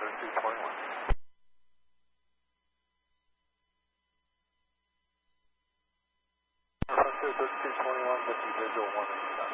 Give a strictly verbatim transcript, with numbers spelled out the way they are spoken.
thirty-two twenty-one. Frontier thirty-two twenty-one with the visual one eighty-seven.